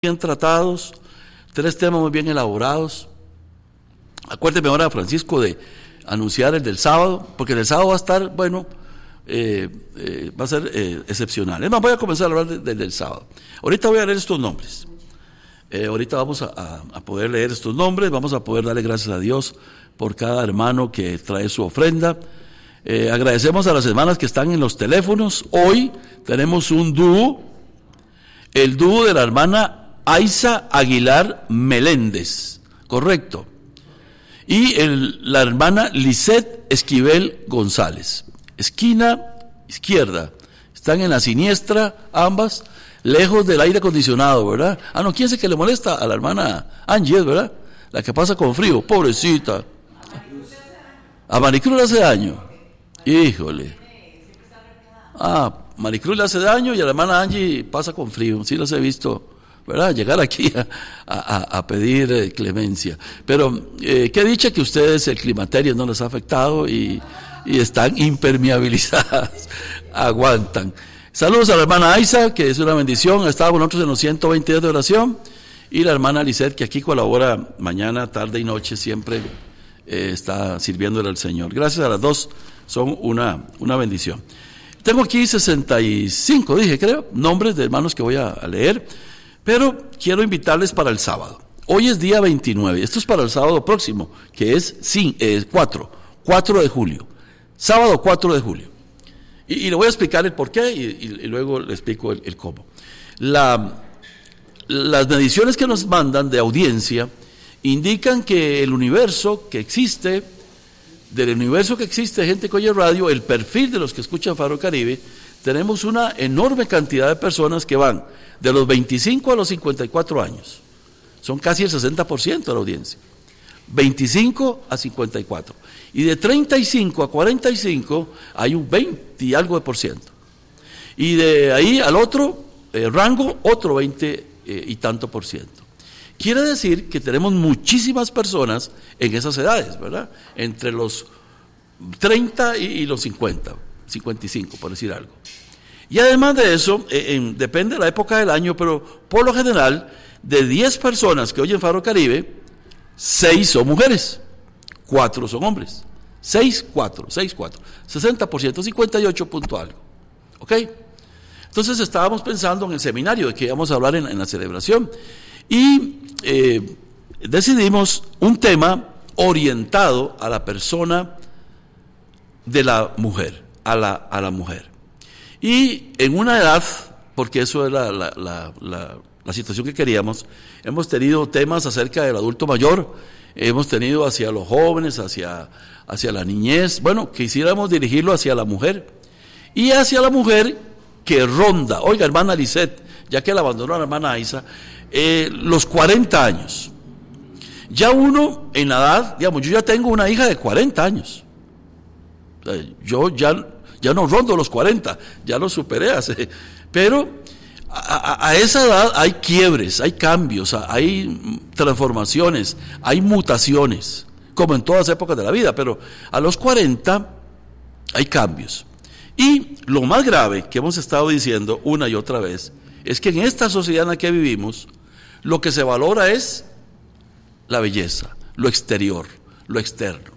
bien tratados, 3 temas muy bien elaborados. Acuérdeme ahora, Francisco, de anunciar el del sábado, porque el sábado va a estar, bueno, va a ser excepcional. Es más, voy a comenzar a hablar del sábado. Ahorita voy a leer estos nombres. Ahorita vamos a poder leer estos nombres, vamos a poder darle gracias a Dios por cada hermano que trae su ofrenda. Agradecemos a las hermanas que están en los teléfonos. Hoy tenemos un dúo, el dúo de la hermana Aiza Aguilar Meléndez, correcto, y la hermana Lisette Esquivel González, esquina izquierda, están en la siniestra ambas, lejos del aire acondicionado, ¿verdad? No, ¿quién es el que le molesta? A la hermana Angie, ¿verdad? La que pasa con frío, pobrecita. A Maricruz le hace daño, híjole. Maricruz le hace daño y a la hermana Angie pasa con frío, sí los he visto, ¿verdad? Llegar aquí a pedir clemencia. Pero qué dicha que ustedes el climaterio no les ha afectado y están impermeabilizadas, aguantan. Saludos a la hermana Aiza, que es una bendición, ha estado con nosotros en los 120 días de oración, y la hermana Lisette, que aquí colabora mañana, tarde y noche, siempre está sirviéndole al Señor. Gracias a las dos, son una bendición. Tengo aquí 65, creo, nombres de hermanos que voy a leer, pero quiero invitarles para el sábado. Hoy es día 29, esto es para el sábado próximo, que es 4 de julio, sábado 4 de julio. Y le voy a explicar el porqué y luego le explico el cómo. Las mediciones que nos mandan de audiencia indican que el universo que existe, del universo que existe, gente que oye radio, el perfil de los que escuchan Faro Caribe, tenemos una enorme cantidad de personas que van de los 25 a los 54 años. Son casi el 60% de la audiencia. 25 a 54. Y de 35 a 45 hay un 20 y algo de por ciento. Y de ahí al otro rango, otro 20 y tanto por ciento. Quiere decir que tenemos muchísimas personas en esas edades, ¿verdad? Entre los 30 y los 50, 55, por decir algo. Y además de eso, depende de la época del año, pero por lo general, de 10 personas que oyen Faro Caribe, 6 son mujeres, 4 son hombres. 6, 4, 60%, 58 punto algo. ¿Ok? Entonces estábamos pensando en el seminario de que íbamos a hablar en la celebración y decidimos un tema orientado a la persona de la mujer, a la mujer. Y en una edad, porque eso es la situación que queríamos, hemos tenido temas acerca del adulto mayor, hemos tenido hacia los jóvenes, hacia la niñez, bueno, quisiéramos dirigirlo hacia la mujer, y hacia la mujer que ronda, oiga, hermana Lisette, ya que la abandonó a la hermana Aiza, los 40 años. Ya uno en la edad, digamos, yo ya tengo una hija de 40 años. Yo ya no rondo los 40, ya los superé pero a esa edad hay quiebres, hay cambios, hay transformaciones, hay mutaciones, como en todas épocas de la vida, pero a los 40 hay cambios. Y lo más grave que hemos estado diciendo una y otra vez es que en esta sociedad en la que vivimos, lo que se valora es la belleza, lo exterior, lo externo.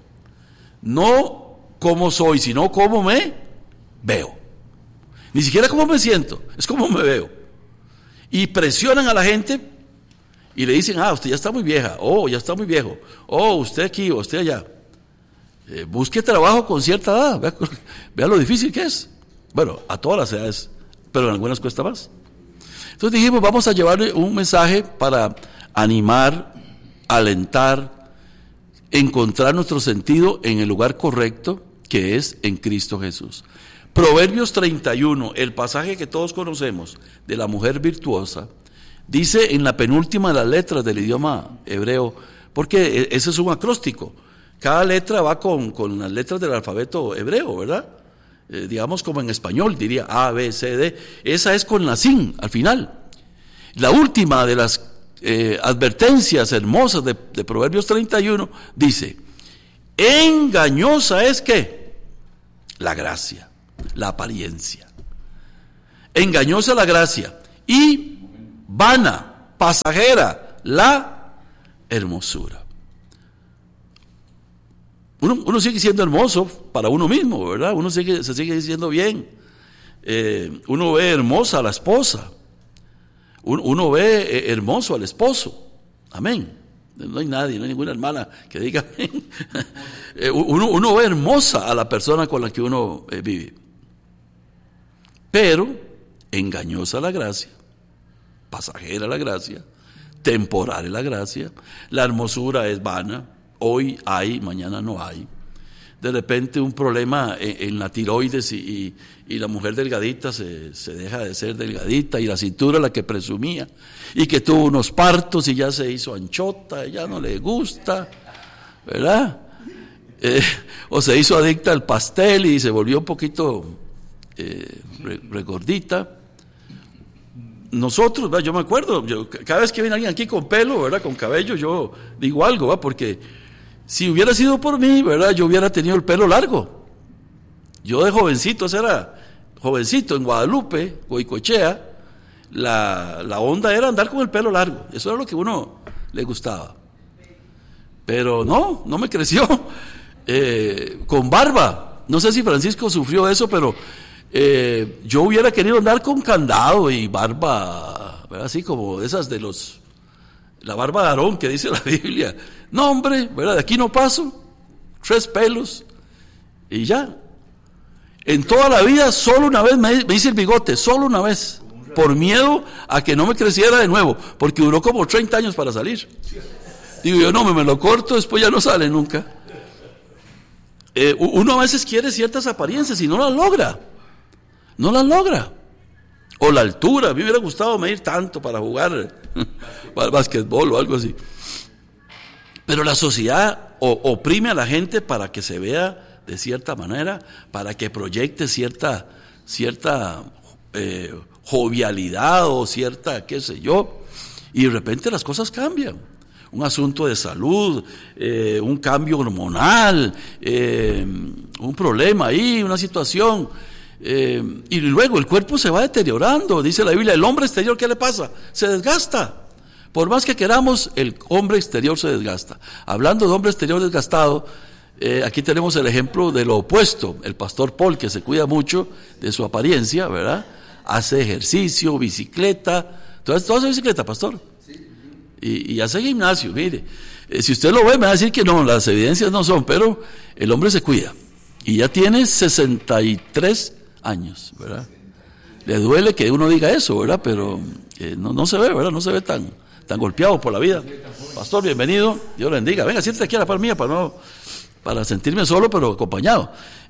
No cómo soy, sino cómo me veo. Ni siquiera cómo me siento, es cómo me veo. Y presionan a la gente y le dicen, usted ya está muy vieja, ya está muy viejo, usted aquí, usted allá. Busque trabajo con cierta edad, vea lo difícil que es. Bueno, a todas las edades, pero en algunas cuesta más. Entonces dijimos, vamos a llevarle un mensaje para animar, alentar, encontrar nuestro sentido en el lugar correcto, que es en Cristo Jesús. Proverbios 31, el pasaje que todos conocemos de la mujer virtuosa, dice en la penúltima de las letras del idioma hebreo, porque ese es un acróstico. Cada letra va con las letras del alfabeto hebreo, ¿verdad? Digamos como en español, diría A, B, C, D. Esa es con la sin al final. La última de las advertencias hermosas de Proverbios 31 dice, engañosa es ¿qué? La gracia, la apariencia. Engañosa la gracia y vana pasajera la hermosura. Uno sigue siendo hermoso para uno mismo, ¿verdad? Se sigue diciendo bien. Uno ve hermosa a la esposa. Uno ve hermoso al esposo. Amén. No hay nadie, no hay ninguna hermana que diga amén. Uno ve hermosa a la persona con la que uno vive. Pero engañosa la gracia, pasajera la gracia, temporal la gracia. La hermosura es vana. Hoy hay, mañana no hay. De repente un problema en la tiroides y la mujer delgadita se deja de ser delgadita, y la cintura la que presumía, y que tuvo unos partos y ya se hizo anchota, ya no le gusta, ¿verdad? O se hizo adicta al pastel y se volvió un poquito regordita. Nosotros, ¿verdad? Yo me acuerdo, cada vez que viene alguien aquí con pelo, ¿verdad?, con cabello, yo digo algo, ¿verdad?, porque si hubiera sido por mí, ¿verdad?, yo hubiera tenido el pelo largo. Yo de jovencito, en Guadalupe, Goicoechea, la onda era andar con el pelo largo. Eso era lo que a uno le gustaba. Pero no me creció. Con barba. No sé si Francisco sufrió eso, pero yo hubiera querido andar con candado y barba, ¿verdad?, así como esas de la barba de Aarón que dice la Biblia. No, hombre, ¿verdad?, de aquí no paso. 3 pelos y ya. En toda la vida solo una vez me hice el bigote, solo una vez, por miedo a que no me creciera de nuevo, porque duró como 30 años para salir. Digo yo, no, me lo corto, después ya no sale nunca. Uno a veces quiere ciertas apariencias y no las logra. O la altura. A mí me hubiera gustado medir tanto para jugar básquetbol o algo así. Pero la sociedad oprime a la gente para que se vea de cierta manera, para que proyecte cierta jovialidad o cierta, qué sé yo, y de repente las cosas cambian. Un asunto de salud, un cambio hormonal, un problema ahí, una situación, y luego el cuerpo se va deteriorando. Dice la Biblia, el hombre exterior, ¿qué le pasa? Se desgasta. Por más que queramos, el hombre exterior se desgasta. Hablando de hombre exterior desgastado, aquí tenemos el ejemplo de lo opuesto. El pastor Paul, que se cuida mucho de su apariencia, ¿verdad? Hace ejercicio, bicicleta. ¿Tú haces bicicleta, pastor? Sí. Y hace gimnasio, mire. Si usted lo ve, me va a decir que no, las evidencias no son, pero el hombre se cuida. Y ya tiene 63 años, ¿verdad? Le duele que uno diga eso, ¿verdad? Pero no se ve, ¿verdad? No se ve tan golpeado por la vida. Pastor, bienvenido, Dios le bendiga. Venga, siéntate aquí a la par mía para sentirme solo, pero acompañado.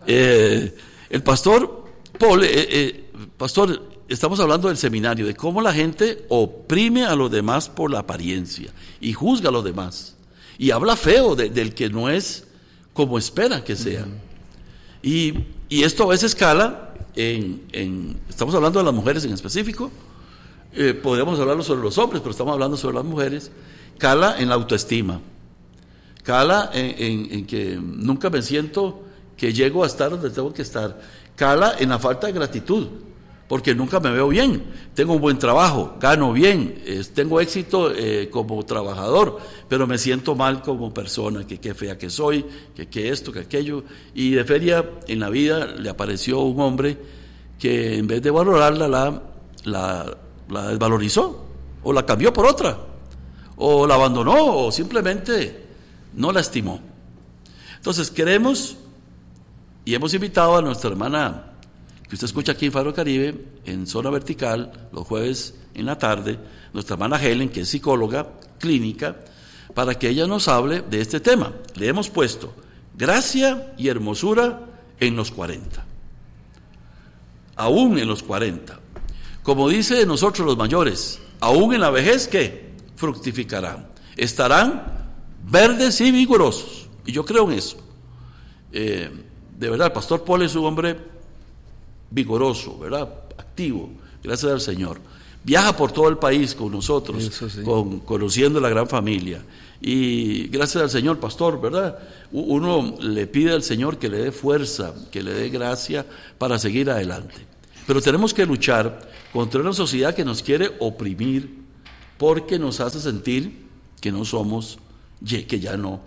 El pastor Paul, pastor, estamos hablando del seminario, de cómo la gente oprime a los demás por la apariencia y juzga a los demás y habla feo del que no es como espera que sea. Y esto a veces cala estamos hablando de las mujeres en específico. Podríamos hablarlo sobre los hombres, pero estamos hablando sobre las mujeres. Cala en la autoestima, cala en que nunca me siento que llego a estar donde tengo que estar, cala en la falta de gratitud, porque nunca me veo bien. Tengo un buen trabajo, gano bien, tengo éxito como trabajador, pero me siento mal como persona, que qué fea que soy, que esto, que aquello. Y de feria en la vida le apareció un hombre que en vez de valorarla la desvalorizó, o la cambió por otra, o la abandonó, o simplemente no la estimó. Entonces queremos, y hemos invitado a nuestra hermana, que usted escucha aquí en Faro Caribe, en Zona Vertical, los jueves en la tarde, nuestra hermana Helen, que es psicóloga clínica, para que ella nos hable de este tema. Le hemos puesto gracia y hermosura en los 40. Aún en los 40. Como dice de nosotros los mayores, aún en la vejez, ¿qué? Fructificarán. Estarán verdes y vigorosos. Y yo creo en eso. De verdad, el pastor Paul es un hombre vigoroso, ¿verdad? Activo, gracias al Señor. Viaja por todo el país con nosotros, sí. Conociendo la gran familia. Y gracias al Señor, pastor, ¿verdad? Uno le pide al Señor que le dé fuerza, que le dé gracia para seguir adelante. Pero tenemos que luchar contra una sociedad que nos quiere oprimir, porque nos hace sentir que no somos, que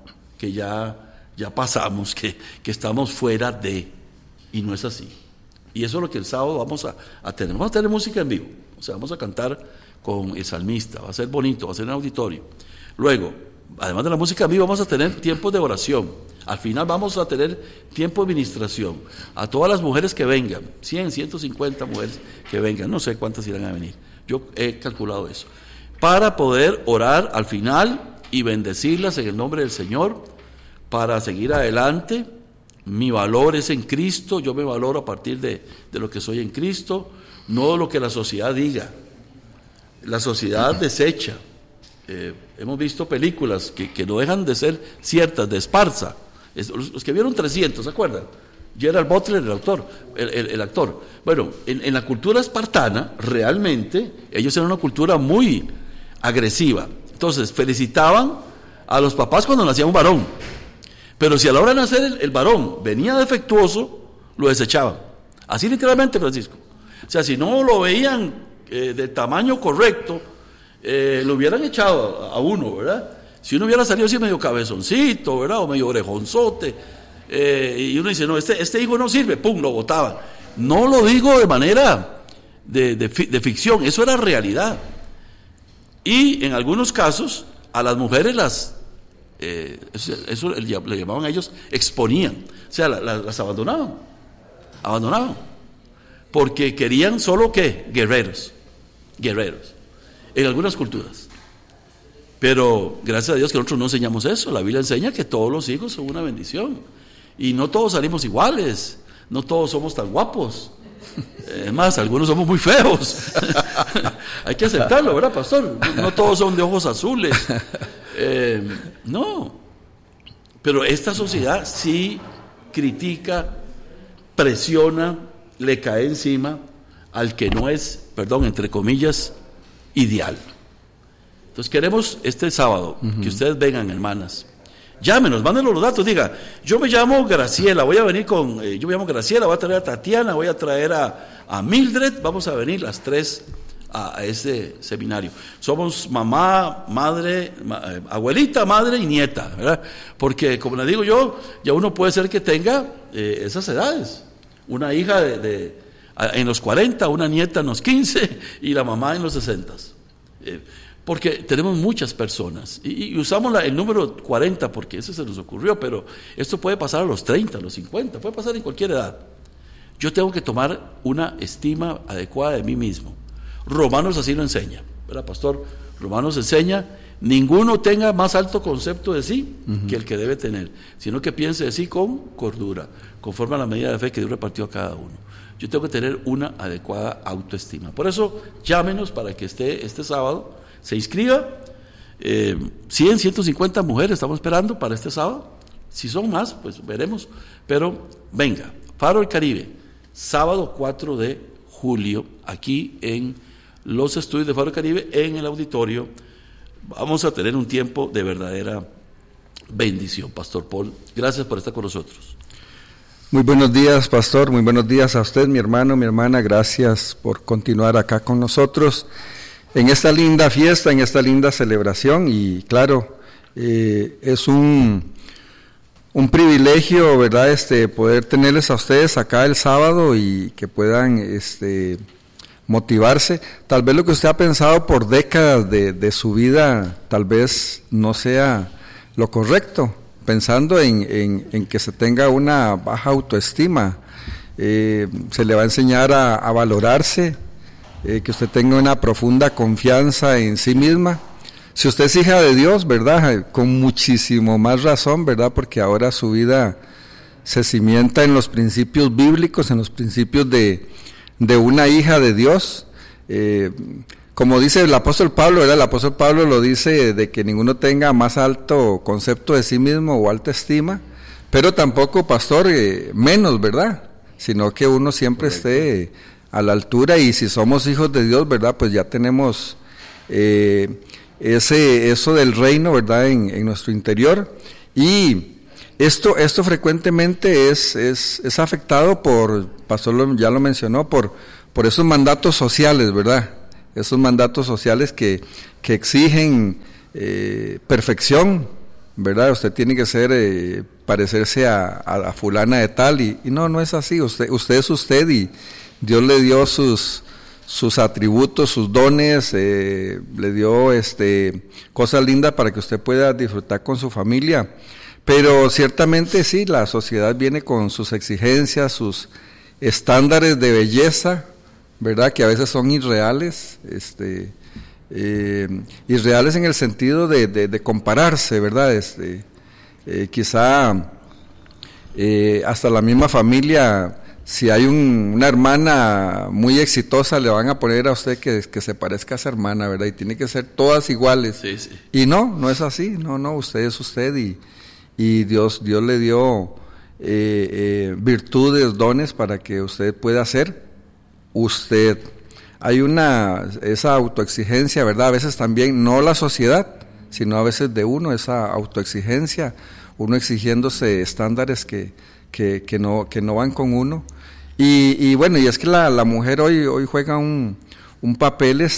ya pasamos, que estamos fuera de, y no es así. Y eso es lo que el sábado vamos a tener. Vamos a tener música en vivo, o sea, vamos a cantar con el salmista, va a ser bonito, va a ser en auditorio. Luego, además de la música en vivo, vamos a tener tiempos de oración. Al final vamos a tener tiempo de ministración. A todas las mujeres que vengan, 100, 150 mujeres que vengan, no sé cuántas irán a venir, yo he calculado eso, para poder orar al final y bendecirlas en el nombre del Señor, para seguir adelante. Mi valor es en Cristo, yo me valoro a partir de lo que soy en Cristo, no lo que la sociedad diga. La sociedad desecha. Hemos visto películas que no dejan de ser ciertas, de Esparza. Los que vieron 300, ¿se acuerdan? Gerald Butler, el actor. Bueno, en la cultura espartana, realmente, ellos eran una cultura muy agresiva. Entonces, felicitaban a los papás cuando nacía un varón. Pero si a la hora de nacer el varón venía defectuoso, lo desechaban. Así literalmente, Francisco. O sea, si no lo veían de tamaño correcto, lo hubieran echado a uno, ¿verdad? Si uno hubiera salido así medio cabezoncito, ¿verdad? O medio orejonzote, y uno dice, no, este hijo no sirve, ¡pum!, lo botaban. No lo digo de manera de ficción, eso era realidad. Y en algunos casos, a las mujeres eso le llamaban a ellos, exponían, o sea, las abandonaban, porque querían solo ¿qué? Guerreros, en algunas culturas. Pero gracias a Dios que nosotros no enseñamos eso. La Biblia enseña que todos los hijos son una bendición, y no todos salimos iguales, no todos somos tan guapos, es más, algunos somos muy feos. Hay que aceptarlo, ¿verdad, pastor? No todos son de ojos azules. No, pero esta sociedad sí critica, presiona, le cae encima al que no es, perdón, entre comillas, ideal. Entonces queremos este sábado que ustedes vengan, hermanas. Llámenos, mándenos los datos, diga, yo me llamo Graciela, voy a venir yo me llamo Graciela, voy a traer a Tatiana, voy a traer a Mildred, vamos a venir las tres a ese seminario. Somos mamá, madre, abuelita, madre y nieta, ¿verdad? Porque, como le digo yo, ya uno puede ser que tenga esas edades. Una hija en los 40, una nieta en los 15 y la mamá en los 60. Porque tenemos muchas personas y usamos el número 40 porque eso se nos ocurrió, pero esto puede pasar a los 30, a los 50, puede pasar en cualquier edad. Yo tengo que tomar una estima adecuada de mí mismo. Romanos así lo enseña, ¿verdad, pastor? Romanos enseña, ninguno tenga más alto concepto de sí que el que debe tener, sino que piense de sí con cordura, conforme a la medida de fe que Dios repartió a cada uno. Yo tengo que tener una adecuada autoestima. Por eso, llámenos para que esté este sábado, se inscriba. 100, 150 mujeres estamos esperando para este sábado. Si son más, pues veremos. Pero venga, Faro del Caribe, sábado 4 de julio, aquí en los estudios de Faro del Caribe, en el auditorio. Vamos a tener un tiempo de verdadera bendición. Pastor Paul, gracias por estar con nosotros. Muy buenos días, pastor, muy buenos días a usted, mi hermano, mi hermana, gracias por continuar acá con nosotros en esta linda fiesta, en esta linda celebración. Y claro, es un privilegio, ¿verdad?, poder tenerles a ustedes acá el sábado y que puedan motivarse. Tal vez lo que usted ha pensado por décadas de su vida, tal vez no sea lo correcto, pensando en que se tenga una baja autoestima. Se le va a enseñar a valorarse, que usted tenga una profunda confianza en sí misma. Si usted es hija de Dios, ¿verdad?, con muchísimo más razón, ¿verdad?, porque ahora su vida se cimienta en los principios bíblicos, en los principios de una hija de Dios. Como dice el apóstol Pablo, ¿verdad?, el apóstol Pablo lo dice, de que ninguno tenga más alto concepto de sí mismo o alta estima, pero tampoco, pastor, menos, ¿verdad?, sino que uno siempre esté a la altura. Y si somos hijos de Dios, ¿verdad?, pues ya tenemos eso del reino, ¿verdad?, en nuestro interior. Y esto frecuentemente es afectado por, pastor ya lo mencionó, por esos mandatos sociales, ¿verdad?, esos mandatos sociales que exigen perfección, ¿verdad? Usted tiene que ser, parecerse a fulana de tal, y no es así. Usted es usted, y Dios le dio sus atributos, sus dones, le dio cosas lindas para que usted pueda disfrutar con su familia. Pero ciertamente sí, la sociedad viene con sus exigencias, sus estándares de belleza, ¿verdad? Que a veces son irreales, irreales en el sentido de compararse, ¿verdad? Quizá hasta la misma familia, si hay una hermana muy exitosa, le van a poner a usted que se parezca a esa hermana, ¿verdad? Y tiene que ser todas iguales. Sí, sí. Y no es así, no, usted es usted, y Dios le dio virtudes, dones para que usted pueda ser usted. Hay esa autoexigencia, ¿verdad? A veces también, no la sociedad, sino a veces de uno, esa autoexigencia, uno exigiéndose estándares que no van con uno. Y bueno, y es que la mujer hoy juega un papel,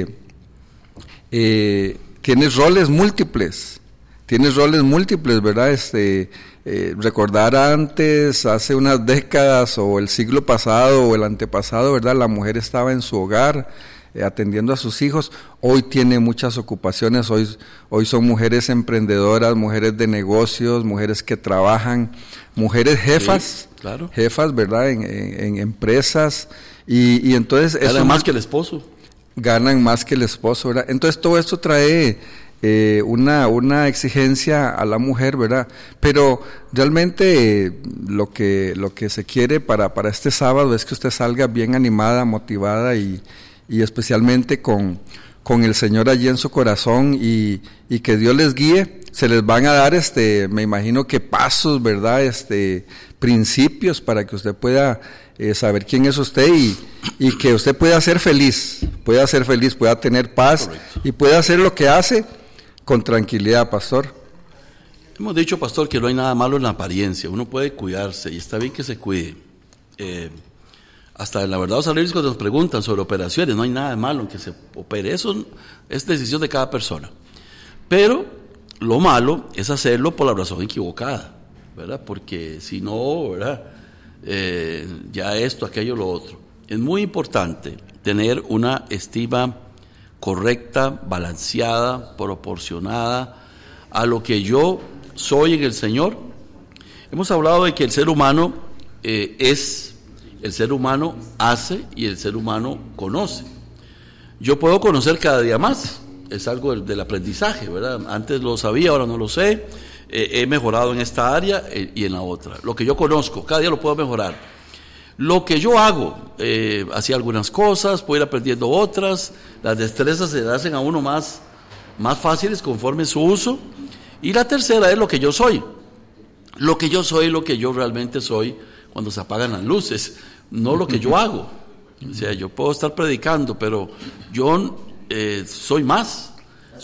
tiene roles múltiples, ¿verdad? Recordar antes, hace unas décadas, o el siglo pasado o el antepasado, ¿verdad? La mujer estaba en su hogar, atendiendo a sus hijos. Hoy tiene muchas ocupaciones, hoy son mujeres emprendedoras, mujeres de negocios, mujeres que trabajan, mujeres jefas, sí, claro, jefas, ¿verdad? En empresas, y entonces ganan más que el esposo. Ganan más que el esposo, ¿verdad? Entonces todo esto trae una exigencia a la mujer, ¿verdad? Pero realmente lo que se quiere para este sábado es que usted salga bien animada, motivada, y especialmente con el Señor allí en su corazón, y que Dios les guíe. Se les van a dar, me imagino que pasos, ¿verdad? Principios para que usted pueda saber quién es usted, y que usted pueda ser feliz, pueda tener paz. Correcto. Y pueda hacer lo que hace con tranquilidad, pastor. Hemos dicho, pastor, que no hay nada malo en la apariencia. Uno puede cuidarse, y está bien que se cuide. Hasta en la verdad los salarios, cuando nos preguntan sobre operaciones, no hay nada de malo en que se opere. Eso es decisión de cada persona. Pero lo malo es hacerlo por la razón equivocada, ¿verdad? Porque si no, ¿verdad? Ya esto, aquello, lo otro. Es muy importante tener una estima correcta, balanceada, proporcionada a lo que yo soy en el Señor. Hemos hablado de que el ser humano el ser humano hace y el ser humano conoce. Yo puedo conocer cada día más, es algo del aprendizaje, ¿verdad? Antes lo sabía, ahora no lo sé, he mejorado en esta área y en la otra. Lo que yo conozco, cada día lo puedo mejorar. Lo que yo hago, hacía algunas cosas, puedo ir aprendiendo otras, las destrezas se hacen a uno más fáciles conforme su uso. Y la tercera es lo que yo soy. Lo que yo soy, lo que yo realmente soy cuando se apagan las luces, no lo que yo hago. O sea, yo puedo estar predicando, pero yo soy más.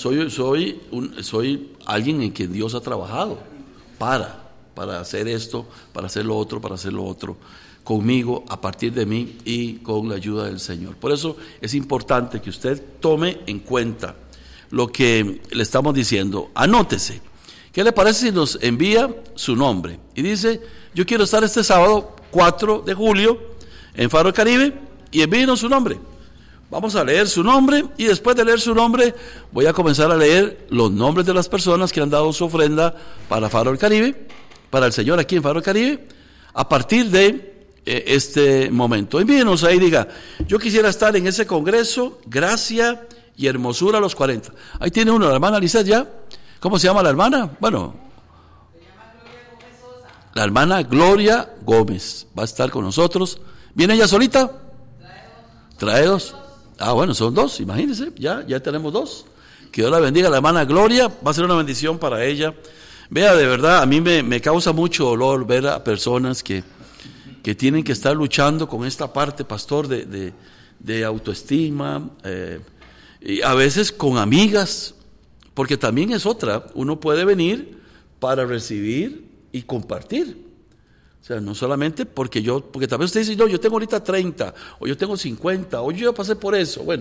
Soy alguien en quien Dios ha trabajado para hacer esto, para hacer lo otro, conmigo, a partir de mí y con la ayuda del Señor. Por eso es importante que usted tome en cuenta lo que le estamos diciendo. Anótese. ¿Qué le parece si nos envía su nombre? Y dice, yo quiero estar este sábado 4 de julio en Faro del Caribe, y envíenos su nombre. Vamos a leer su nombre, y después de leer su nombre voy a comenzar a leer los nombres de las personas que han dado su ofrenda para Faro del Caribe, para el Señor aquí en Faro del Caribe, a partir de este momento. Envíenos ahí, diga, yo quisiera estar en ese congreso, gracia y hermosura a los 40. Ahí tiene uno, la hermana Lizeth ya. ¿Cómo se llama la hermana? Bueno, la hermana Gloria Gómez va a estar con nosotros. ¿Viene ella solita? Trae dos. Ah, bueno, son dos, imagínense, ya tenemos dos. Que Dios la bendiga, la hermana Gloria, va a ser una bendición para ella. Vea, de verdad, a mí me causa mucho dolor ver a personas que tienen que estar luchando con esta parte, pastor, de autoestima, y a veces con amigas, porque también es otra, uno puede venir para recibir y compartir. O sea, no solamente porque tal vez usted dice, no, yo tengo ahorita 30, o yo tengo 50, o yo ya pasé por eso. Bueno,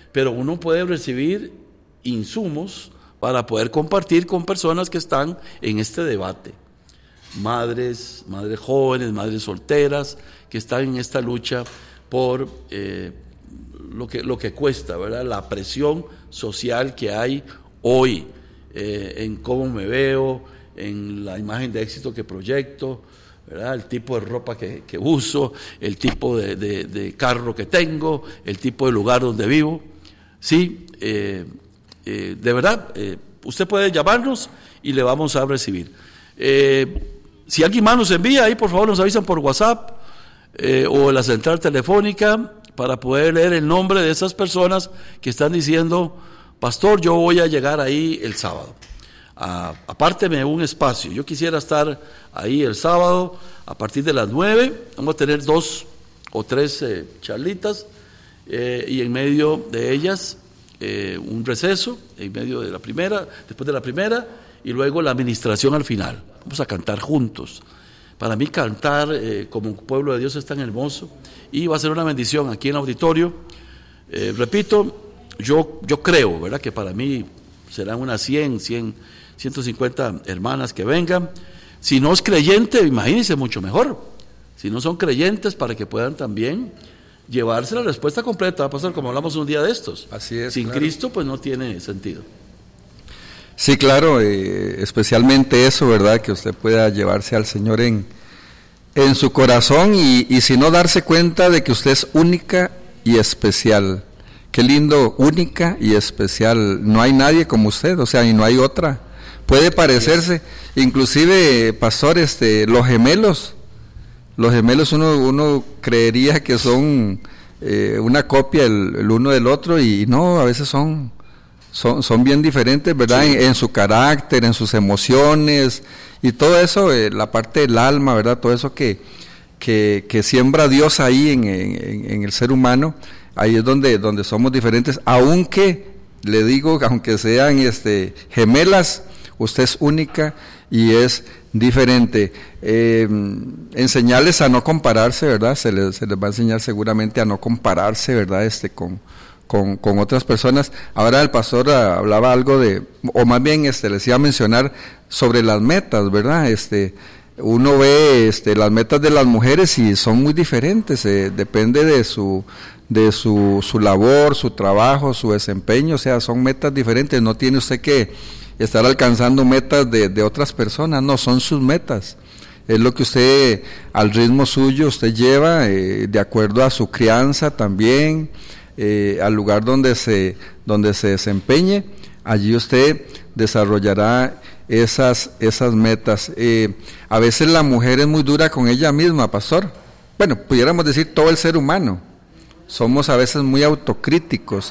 pero uno puede recibir insumos para poder compartir con personas que están en este debate. Madres jóvenes, madres solteras, que están en esta lucha por lo que cuesta, ¿verdad? La presión social que hay hoy en cómo me veo, en la imagen de éxito que proyecto, ¿verdad? El tipo de ropa que uso, el tipo de carro que tengo, el tipo de lugar donde vivo. Sí, de verdad, usted puede llamarnos y le vamos a recibir. Si alguien más nos envía, ahí por favor nos avisan por WhatsApp o en la central telefónica para poder leer el nombre de esas personas que están diciendo: pastor, yo voy a llegar ahí el sábado. Apárteme un espacio, yo quisiera estar ahí el sábado a partir de las 9, vamos a tener 2 o 3 charlitas y en medio de ellas un receso, en medio de la primera, después de la primera, y luego la administración al final. Vamos a cantar juntos. Para mí cantar como pueblo de Dios es tan hermoso y va a ser una bendición aquí en el auditorio. Repito, yo creo, ¿verdad?, que para mí serán unas 150 hermanas que vengan. Si no es creyente, imagínense, mucho mejor. Si no son creyentes, para que puedan también llevarse la respuesta completa, va a pasar como hablamos un día de estos. Así es. Sin claro. Cristo, pues no tiene sentido. Sí, claro, especialmente eso, ¿verdad? Que usted pueda llevarse al Señor en su corazón y si no, darse cuenta de que usted es única y especial. Qué lindo, única y especial. No hay nadie como usted, o sea, y no hay otra. Puede parecerse, inclusive, pastor, los gemelos uno creería que son una copia el uno del otro, y no, a veces son bien diferentes, ¿verdad? Sí. En su carácter, en sus emociones y todo eso, la parte del alma, ¿verdad? Todo eso que siembra Dios ahí en el ser humano, ahí es donde somos diferentes, aunque le digo, aunque sean gemelas, usted es única y es diferente. Enseñarles a no compararse, ¿verdad? Se les va a enseñar seguramente a no compararse, ¿verdad? Con otras personas. Ahora el pastor hablaba algo o más bien les iba a mencionar sobre las metas, ¿verdad? Uno ve las metas de las mujeres y son muy diferentes, depende de su labor, su trabajo, su desempeño, o sea, son metas diferentes. No tiene usted que estar alcanzando metas de otras personas, no, son sus metas. Es lo que usted, al ritmo suyo, usted lleva, de acuerdo a su crianza también, al lugar donde se desempeñe, allí usted desarrollará esas metas. A veces la mujer es muy dura con ella misma, pastor. Bueno, pudiéramos decir todo el ser humano. Somos a veces muy autocríticos,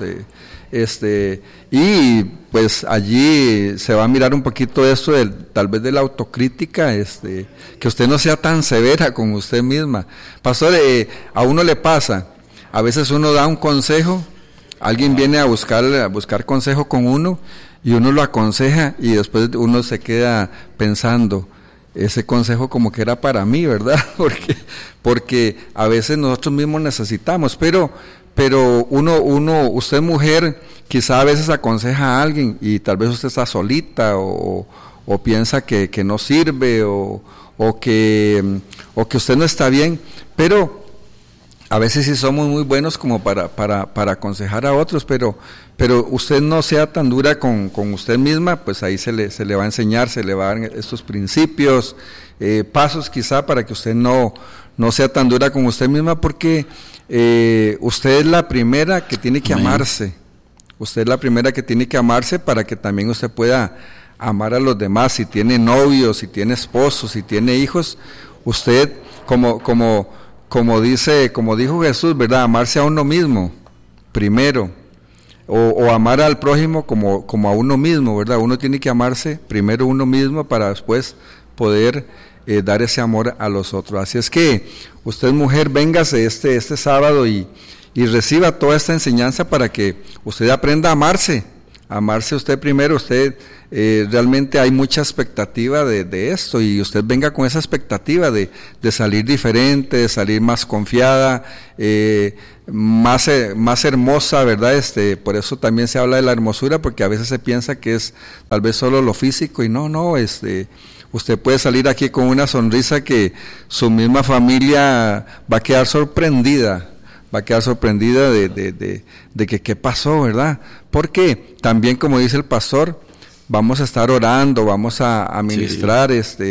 y pues allí se va a mirar un poquito esto tal vez de la autocrítica, que usted no sea tan severa con usted misma. Pastor, a uno le pasa, a veces uno da un consejo, alguien viene a buscar consejo con uno y uno lo aconseja y después uno se queda pensando, ese consejo como que era para mí, ¿verdad? Porque a veces nosotros mismos necesitamos, pero usted mujer, quizá a veces aconseja a alguien y tal vez usted está solita o piensa que no sirve o que usted no está bien, pero a veces sí somos muy buenos como para aconsejar a otros, pero usted no sea tan dura con usted misma, pues ahí se le va a enseñar, se le va a dar estos principios, pasos quizá para que usted no sea tan dura con usted misma, porque usted es la primera que tiene que amarse. Usted es la primera que tiene que amarse para que también usted pueda amar a los demás. Si tiene novios, si tiene esposos, si tiene hijos, usted como dijo Jesús, ¿verdad? Amarse a uno mismo primero, o amar al prójimo como a uno mismo, ¿verdad? Uno tiene que amarse primero uno mismo para después poder dar ese amor a los otros. Así es que usted, mujer, véngase este sábado y reciba toda esta enseñanza para que usted aprenda a amarse usted primero. Usted realmente hay mucha expectativa de esto, y usted venga con esa expectativa de salir diferente, de salir más confiada, de más hermosa, ¿verdad? Por eso también se habla de la hermosura, porque a veces se piensa que es tal vez solo lo físico, y no, usted puede salir aquí con una sonrisa que su misma familia va a quedar sorprendida de que qué pasó, ¿verdad? Porque también, como dice el pastor, vamos a estar orando, vamos a ministrar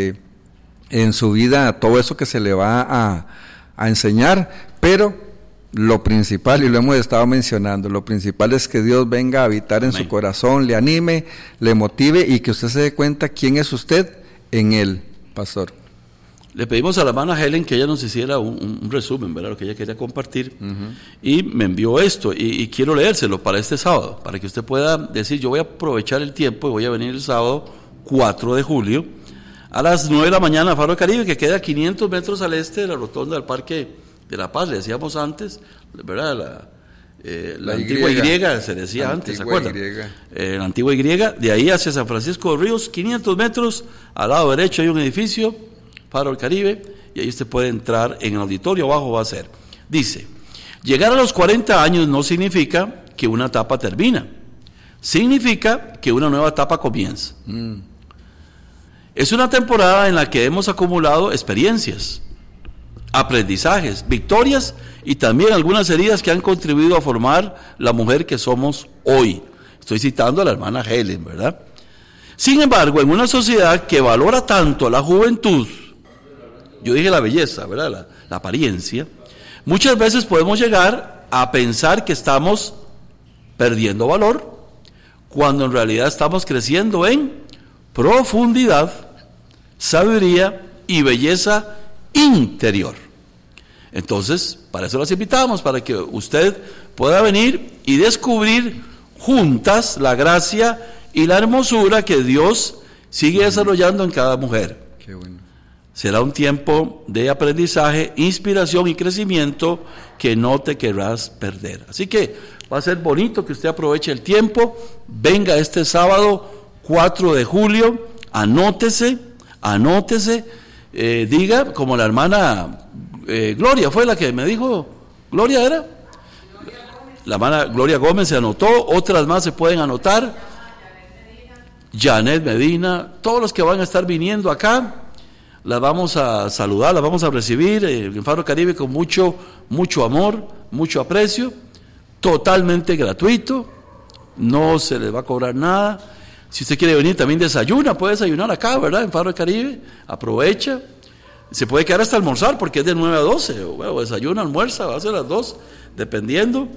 en su vida todo eso que se le va a enseñar, pero lo principal, y lo hemos estado mencionando, lo principal es que Dios venga a habitar en su corazón, le anime, le motive, y que usted se dé cuenta quién es usted en Él, pastor. Le pedimos a la hermana Helen que ella nos hiciera un resumen, ¿verdad?, lo que ella quería compartir, y me envió esto, y quiero leérselo para este sábado, para que usted pueda decir, yo voy a aprovechar el tiempo y voy a venir el sábado 4 de julio, a las 9 de la mañana a Faro del Caribe, que queda a 500 metros al este de la rotonda del Parque de La Paz, le decíamos antes, ¿verdad? La antigua Y se decía antes, ¿se acuerdan? La antigua Y, de ahí hacia San Francisco de Ríos, 500 metros, al lado derecho hay un edificio, Faro del Caribe, y ahí usted puede entrar en el auditorio, abajo va a ser. Dice, llegar a los 40 años no significa que una etapa termina, significa que una nueva etapa comienza. Es una temporada en la que hemos acumulado experiencias, aprendizajes, victorias y también algunas heridas que han contribuido a formar la mujer que somos hoy. Estoy citando a la hermana Helen, ¿verdad? Sin embargo, en una sociedad que valora tanto la juventud, yo dije la belleza, ¿verdad? La apariencia, muchas veces podemos llegar a pensar que estamos perdiendo valor, cuando en realidad estamos creciendo en profundidad, sabiduría y belleza interior. Entonces, para eso las invitamos, para que usted pueda venir y descubrir juntas la gracia y la hermosura que Dios sigue desarrollando en cada mujer. Qué bueno. Será un tiempo de aprendizaje, inspiración y crecimiento que no te querrás perder. Así que va a ser bonito que usted aproveche el tiempo, venga este sábado 4 de julio, anótese, diga, como la hermana Gloria fue la que me dijo, Gloria era, la hermana Gloria Gómez se anotó, otras más se pueden anotar, Janet Medina, todos los que van a estar viniendo acá, las vamos a saludar, las vamos a recibir en Faro Caribe con mucho amor, mucho aprecio, totalmente gratuito, no se les va a cobrar nada. Si usted quiere venir también desayuna, puede desayunar acá, ¿verdad? En Faro del Caribe, aprovecha. Se puede quedar hasta almorzar porque es de 9 a 12, o desayuna, almuerza, va a ser las 2, dependiendo.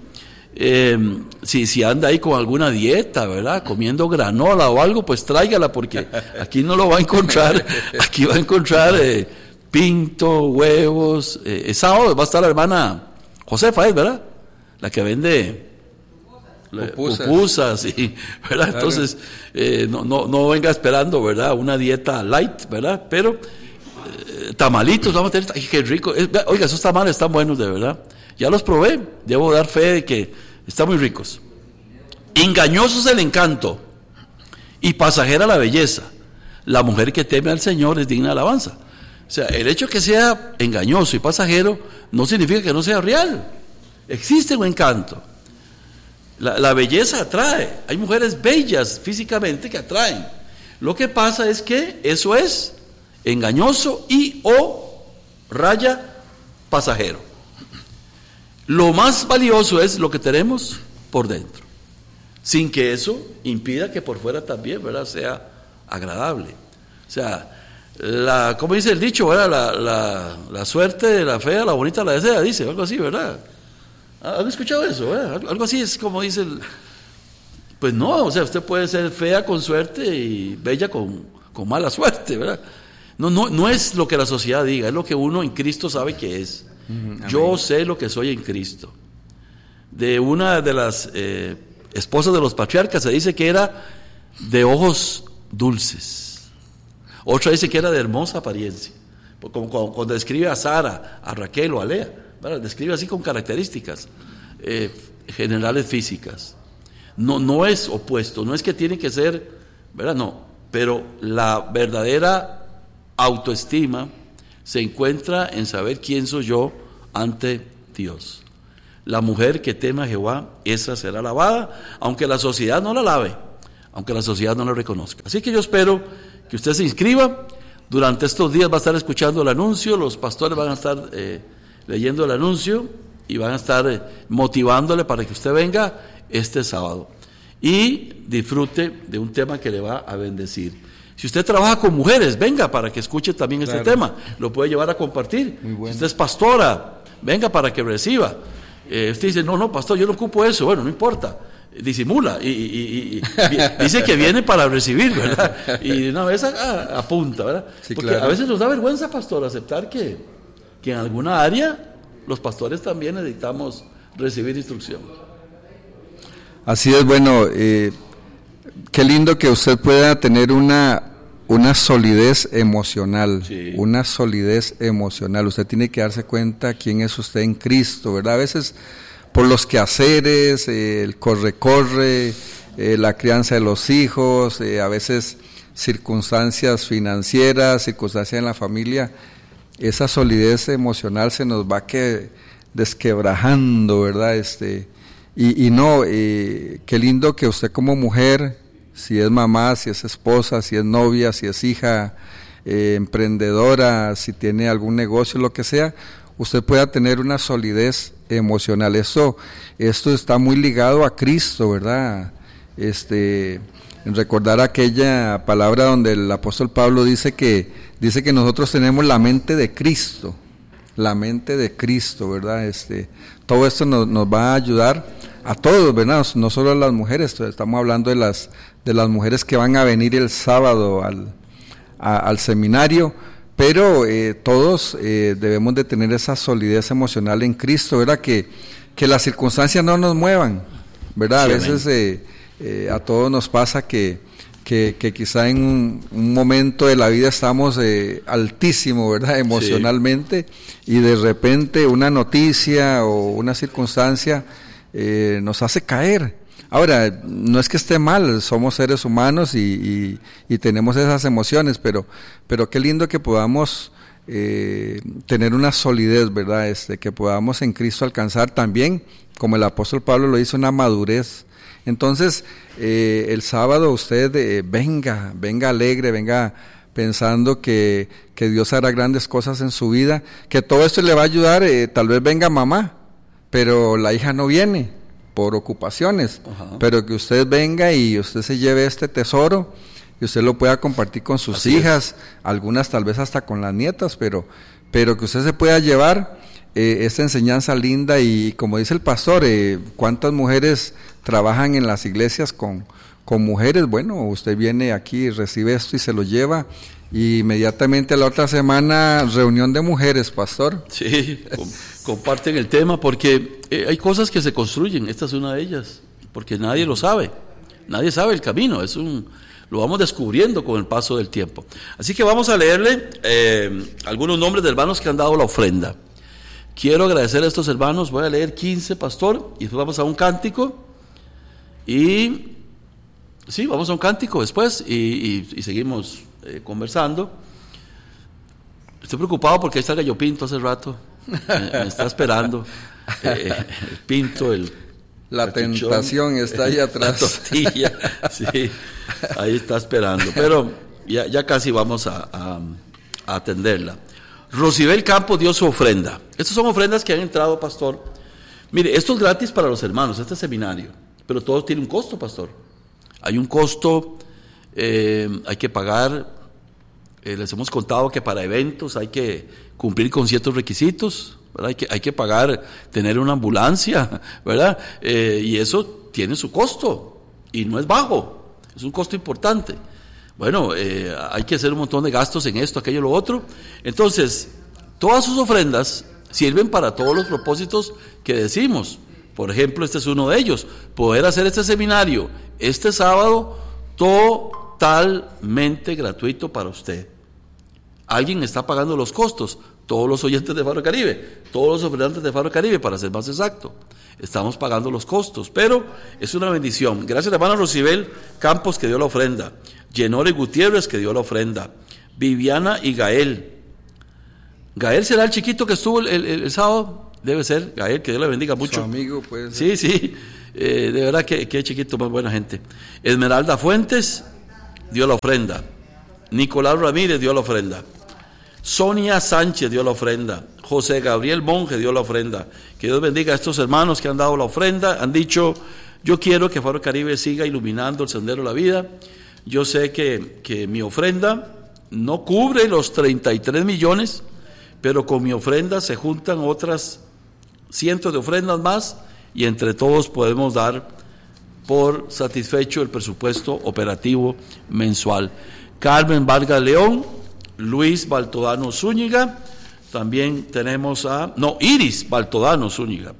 Si anda ahí con alguna dieta, ¿verdad? Comiendo granola o algo, pues tráigala, porque aquí no lo va a encontrar. Aquí va a encontrar pinto, huevos. Sábado va a estar la hermana Josefa, ¿verdad? La que vende pupusas, sí, ¿verdad? Claro. Entonces, no venga esperando, ¿verdad? Una dieta light, ¿verdad? Pero tamalitos vamos a tener. ¡Ay, qué rico! Oiga, esos tamales están buenos, de verdad. Ya los probé, debo dar fe de que están muy ricos. Engañoso es el encanto y pasajera la belleza. La mujer que teme al Señor es digna de alabanza. O sea, el hecho que sea engañoso y pasajero no significa que no sea real. Existe un encanto. La belleza atrae. Hay mujeres bellas físicamente que atraen. Lo que pasa es que eso es engañoso y o raya pasajero. Lo más valioso es lo que tenemos por dentro, sin que eso impida que por fuera también, ¿verdad?, sea agradable. O sea, como dice el dicho, ¿verdad? La suerte de la fea, la bonita la desea, dice, algo así, ¿verdad? ¿Han escuchado eso? ¿Verdad? Algo así es como dice pues no, o sea, usted puede ser fea con suerte y bella con mala suerte, ¿verdad? No es lo que la sociedad diga, es lo que uno en Cristo sabe que es. Yo sé lo que soy en Cristo. De una de las esposas de los patriarcas se dice que era de ojos dulces. Otra dice que era de hermosa apariencia. Como cuando describe a Sara, a Raquel o a Lea, ¿verdad? Describe así con características generales físicas. No es opuesto, no es que tiene que ser, ¿verdad? No, pero la verdadera autoestima se encuentra en saber quién soy yo ante Dios. la mujer que teme a Jehová, esa será alabada, aunque la sociedad no la alabe, aunque la sociedad no la reconozca. Así que yo espero que usted se inscriba. Durante estos días va a estar escuchando el anuncio, los pastores van a estar leyendo el anuncio y van a estar motivándole para que usted venga este sábado y disfrute de un tema que le va a bendecir. Si usted trabaja con mujeres, venga para que escuche también este tema, lo puede llevar a compartir. Muy bueno. Si usted es pastora, venga para que reciba. Usted dice, no, pastor, yo no ocupo eso. Bueno, no importa, disimula y dice que viene para recibir, ¿verdad? Y una vez apunta, ¿verdad? Sí, porque claro. A veces nos da vergüenza, pastor, aceptar que en alguna área los pastores también necesitamos recibir instrucción. Así es, bueno, qué lindo que usted pueda tener una solidez emocional, sí. Una solidez emocional. Usted tiene que darse cuenta quién es usted en Cristo, ¿verdad? A veces por los quehaceres, el corre, la crianza de los hijos, a veces circunstancias financieras, circunstancias en la familia, esa solidez emocional se nos va desquebrajando, ¿verdad? Qué lindo que usted como mujer, si es mamá, si es esposa, si es novia, si es hija, emprendedora, si tiene algún negocio, lo que sea, usted pueda tener una solidez emocional. Esto está muy ligado a Cristo, ¿verdad? Recordar aquella palabra donde el apóstol Pablo dice que nosotros tenemos la mente de Cristo, ¿verdad? Todo esto nos va a ayudar a todos, ¿verdad? No solo a las mujeres, estamos hablando de las mujeres que van a venir el sábado al seminario, pero todos debemos de tener esa solidez emocional en Cristo, ¿verdad? Que las circunstancias no nos muevan, ¿verdad? Sí, a veces a todos nos pasa que quizá en un momento de la vida estamos altísimo, ¿verdad? Emocionalmente, sí. Y de repente una noticia o una circunstancia nos hace caer. Ahora, no es que esté mal, somos seres humanos y tenemos esas emociones, pero qué lindo que podamos tener una solidez, ¿verdad? Que podamos en Cristo alcanzar también, como el apóstol Pablo lo hizo, una madurez. Entonces, el sábado usted venga alegre, venga pensando que Dios hará grandes cosas en su vida, que todo esto le va a ayudar. Tal vez venga mamá, pero la hija no viene por ocupaciones. Ajá. Pero que usted venga y usted se lleve este tesoro y usted lo pueda compartir con sus hijas, algunas tal vez hasta con las nietas, pero que usted se pueda llevar esta enseñanza linda. Y como dice el pastor, ¿cuántas mujeres trabajan en las iglesias con mujeres? Bueno, usted viene aquí, recibe esto y se lo lleva, y inmediatamente la otra semana reunión de mujeres, pastor. Sí, comparten el tema, porque hay cosas que se construyen. Esta es una de ellas, porque nadie lo sabe, nadie sabe el camino, lo vamos descubriendo con el paso del tiempo. Así que vamos a leerle algunos nombres de hermanos que han dado la ofrenda. Quiero agradecer a estos hermanos. Voy a leer 15, pastor, y después vamos a un cántico. Y sí, vamos a un cántico después y seguimos conversando. Estoy preocupado porque ahí está el gallo Pinto hace rato. Me está esperando. El Pinto, la tentación está ahí atrás. La tortilla, sí, ahí está esperando. Pero ya casi vamos a atenderla. Rosibel Campos dio su ofrenda. Estas son ofrendas que han entrado, pastor. Mire, esto es gratis para los hermanos, este seminario, pero todo tiene un costo, pastor. Hay un costo, hay que pagar. Les hemos contado que para eventos hay que cumplir con ciertos requisitos, ¿verdad? Hay que pagar, tener una ambulancia, ¿verdad? Y eso tiene su costo, y no es bajo, es un costo importante. Bueno, hay que hacer un montón de gastos en esto, aquello, lo otro. Entonces, todas sus ofrendas sirven para todos los propósitos que decimos. Por ejemplo, este es uno de ellos: poder hacer este seminario este sábado totalmente gratuito para usted. Alguien está pagando los costos, todos los oyentes de Faro Caribe, todos los ofrendantes de Faro Caribe, para ser más exacto. Estamos pagando los costos, pero es una bendición. Gracias a la hermana Rosibel Campos, que dio la ofrenda. Yenore Gutiérrez, que dio la ofrenda. Viviana y Gael. Gael será el chiquito que estuvo el sábado. debe ser Gael, que Dios le bendiga mucho. Su amigo, puede ser. Sí, de verdad que chiquito, más buena gente. Esmeralda Fuentes dio la ofrenda. Nicolás Ramírez dio la ofrenda. Sonia Sánchez dio la ofrenda. José Gabriel Monge dio la ofrenda. Que Dios bendiga a estos hermanos que han dado la ofrenda. Han dicho: yo quiero que Faro Caribe siga iluminando el sendero de la vida. Yo sé que mi ofrenda no cubre los 33 millones, pero con mi ofrenda se juntan otras cientos de ofrendas más y entre todos podemos dar por satisfecho el presupuesto operativo mensual. Carmen Vargas León, Luis Baltodano Zúñiga, también tenemos Iris Baltodano Zúñiga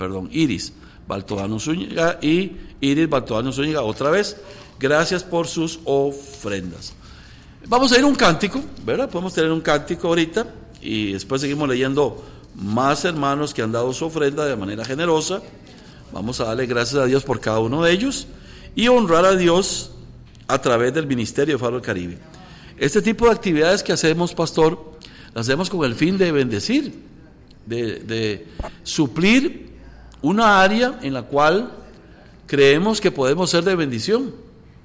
y Iris Baltodano Zúñiga otra vez. Gracias por sus ofrendas. Vamos a ir a un cántico, ¿verdad? Podemos tener un cántico ahorita y después seguimos leyendo más hermanos que han dado su ofrenda de manera generosa. Vamos a darle gracias a Dios por cada uno de ellos y honrar a Dios a través del ministerio de Faro del Caribe. Este tipo de actividades que hacemos, pastor, las hacemos con el fin de bendecir, de suplir una área en la cual creemos que podemos ser de bendición.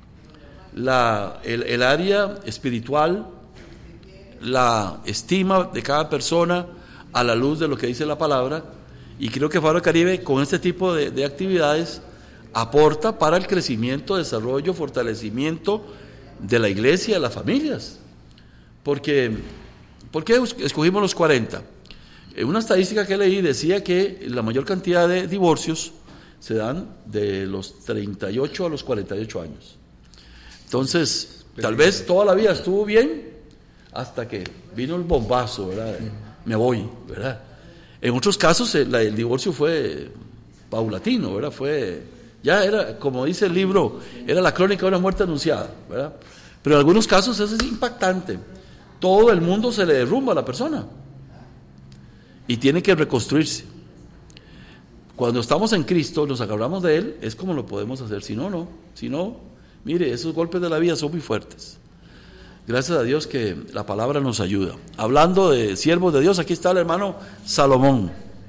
El área espiritual, la estima de cada persona a la luz de lo que dice la palabra, y creo que Faro Caribe con este tipo de actividades aporta para el crecimiento, desarrollo, fortalecimiento de la iglesia, de las familias. ¿Por qué escogimos los 40? Una estadística que leí decía que la mayor cantidad de divorcios se dan de los 38 a los 48 años. Entonces, tal vez toda la vida estuvo bien hasta que vino el bombazo, ¿verdad? Me voy, ¿verdad? En otros casos el divorcio fue paulatino, ¿verdad? Ya era, como dice el libro, era la crónica de una muerte anunciada, ¿verdad? Pero en algunos casos eso es impactante. Todo el mundo se le derrumba a la persona y tiene que reconstruirse. Cuando estamos en Cristo, nos agarramos de Él, es como lo podemos hacer. Si no, mire, esos golpes de la vida son muy fuertes. Gracias a Dios que la palabra nos ayuda. Hablando de siervos de Dios, aquí está el hermano Salomón.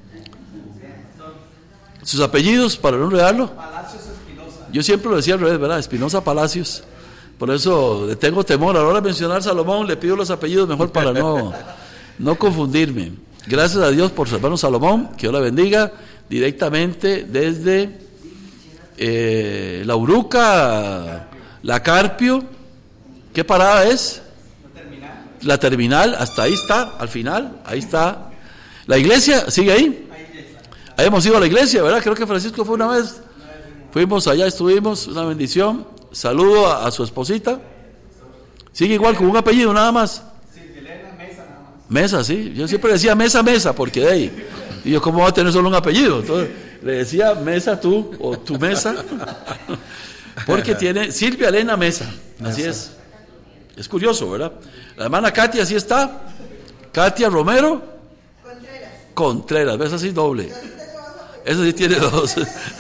Sus apellidos, para no enredarlo. Palacios Espinosa. Yo siempre lo decía al revés, ¿verdad? Espinosa Palacios. Por eso le tengo temor. A la hora de mencionar Salomón, le pido los apellidos mejor para no confundirme. Gracias a Dios por su hermano Salomón, que Dios la bendiga, directamente desde La Uruca, La Carpio. ¿Qué parada es? La terminal, hasta ahí está, al final, ahí está. ¿La iglesia sigue ahí? Ahí hemos ido a la iglesia, ¿verdad? Creo que Francisco fue una vez. Fuimos allá, estuvimos, una bendición. Saludo a su esposita. Sigue igual, con un apellido nada más. Mesa, sí. Yo siempre decía Mesa, porque de ahí. Y yo, ¿cómo va a tener solo un apellido? Entonces, le decía Mesa tú, o tu Mesa. Porque tiene Silvia Elena Mesa. Así es. Es curioso, ¿verdad? La hermana Katia, así está. Katia Romero Contreras, ¿ves? Así doble. Eso sí tiene dos.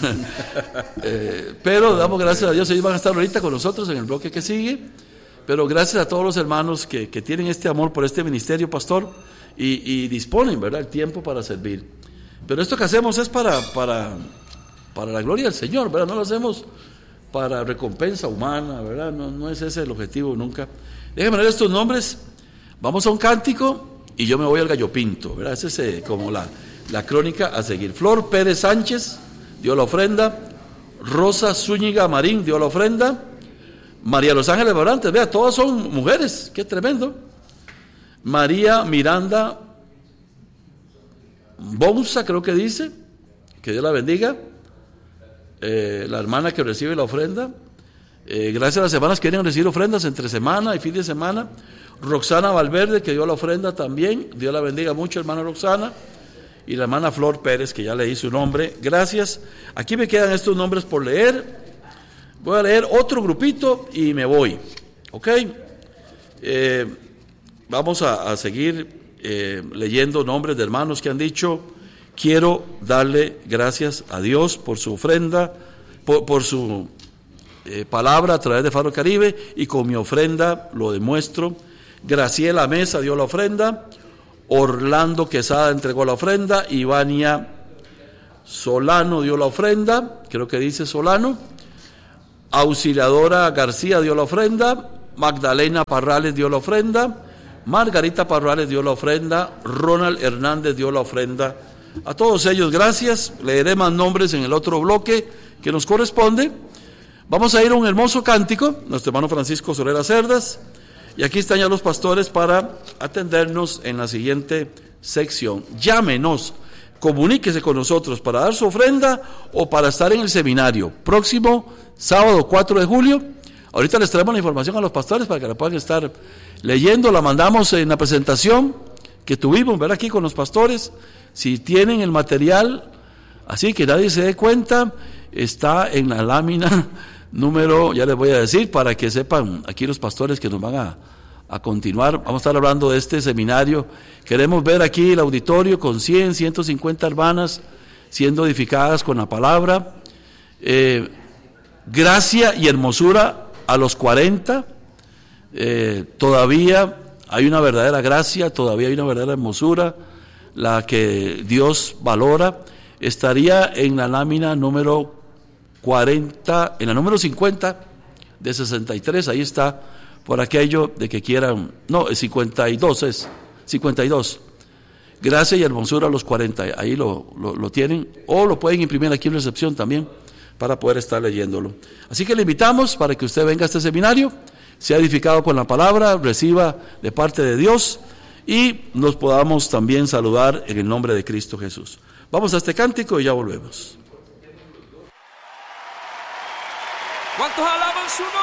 Pero damos gracias a Dios. Ellos van a estar ahorita con nosotros en el bloque que sigue. Pero gracias a todos los hermanos que tienen este amor por este ministerio, pastor, y disponen, ¿verdad?, el tiempo para servir. Pero esto que hacemos es para la gloria del Señor, ¿verdad? No lo hacemos para recompensa humana, ¿verdad? No es ese el objetivo nunca. Déjenme leer estos nombres. Vamos a un cántico y yo me voy al gallo pinto, ¿verdad? Ese es como la crónica a seguir. Flor Pérez Sánchez dio la ofrenda. Rosa Zúñiga Marín dio la ofrenda. María Los Ángeles Barantes, vea, todas son mujeres, qué tremendo. María Miranda Bonza, creo que dice, que Dios la bendiga. La hermana que recibe la ofrenda. Gracias a las hermanas que vienen a recibir ofrendas entre semana y fin de semana. Roxana Valverde, que dio la ofrenda también. Dios la bendiga mucho, hermana Roxana. Y la hermana Flor Pérez, que ya leí su nombre. Gracias. Aquí me quedan estos nombres por leer. Voy a leer otro grupito y me voy. ¿Ok? Vamos a seguir leyendo nombres de hermanos que han dicho: quiero darle gracias a Dios por su ofrenda, por su palabra a través de Faro Caribe, y con mi ofrenda lo demuestro. Graciela Mesa dio la ofrenda. Orlando Quesada entregó la ofrenda. Ivania Solano dio la ofrenda, creo que dice Solano. Auxiliadora García dio la ofrenda. Magdalena Parrales dio la ofrenda. Margarita Parrales dio la ofrenda. Ronald Hernández dio la ofrenda. A todos ellos, gracias. Leeré más nombres en el otro bloque que nos corresponde. Vamos a ir a un hermoso cántico, nuestro hermano Francisco Solera Cerdas. Y aquí están ya los pastores para atendernos en la siguiente sección. Llámenos, comuníquese con nosotros para dar su ofrenda o para estar en el seminario. Próximo sábado 4 de julio. Ahorita les traemos la información a los pastores para que la puedan estar leyendo. La mandamos en la presentación que tuvimos, ver aquí con los pastores. Si tienen el material, así que nadie se dé cuenta, está en la lámina número, ya les voy a decir, para que sepan aquí los pastores que nos van a continuar. Vamos a estar hablando de este seminario. Queremos ver aquí el auditorio con 100, 150 hermanas siendo edificadas con la palabra. Gracia y hermosura a los 40. Todavía hay una verdadera gracia, todavía hay una verdadera hermosura, la que Dios valora. Estaría en la lámina número 40, en la número 50 de 63, ahí está, por aquello de que quieran, no, 52 es, 52. Gracia y hermosura a los 40, ahí lo tienen, o lo pueden imprimir aquí en recepción también, para poder estar leyéndolo. Así que le invitamos para que usted venga a este seminario, sea edificado con la palabra, reciba de parte de Dios, y nos podamos también saludar en el nombre de Cristo Jesús. Vamos a este cántico y ya volvemos. ¿Cuántos alaban su nombre?